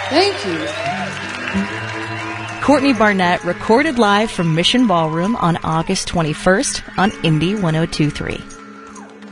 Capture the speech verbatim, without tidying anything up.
Thank you. Courtney Barnett recorded live from Mission Ballroom on August twenty-first on Indie one oh two point three.